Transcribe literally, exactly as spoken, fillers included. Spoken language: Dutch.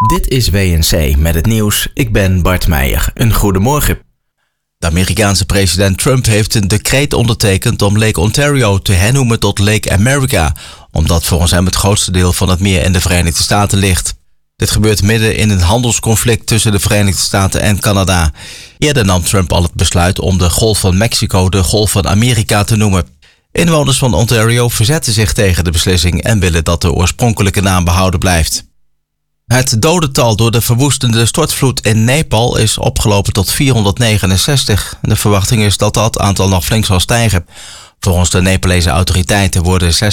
Dit is W N C met het nieuws. Ik ben Bart Meijer. Een goedemorgen. De Amerikaanse president Trump heeft een decreet ondertekend om Lake Ontario te hernoemen tot Lake America, omdat volgens hem het grootste deel van het meer in de Verenigde Staten ligt. Dit gebeurt midden in een handelsconflict tussen de Verenigde Staten en Canada. Eerder nam Trump al het besluit om de Golf van Mexico de Golf van Amerika te noemen. Inwoners van Ontario verzetten zich tegen de beslissing en willen dat de oorspronkelijke naam behouden blijft. Het dodental door de verwoestende stortvloed in Nepal is opgelopen tot vierhonderdnegenenzestig. De verwachting is dat dat aantal nog flink zal stijgen. Volgens de Nepalese autoriteiten worden